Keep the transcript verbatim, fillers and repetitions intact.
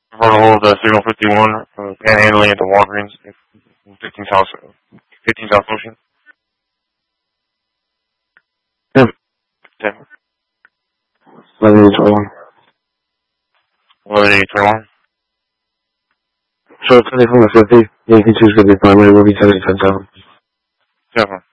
For the whole of the Signal fifty-one, uh, panhandling at the Walgreens, fifteen South, fifteen South Ocean. Yep. Yeah. eleven eight twenty-one. eleven eight twenty-one. So it's from the fifty. eighty-two is going to be primary. We'll be ten eight ten seven. Seven.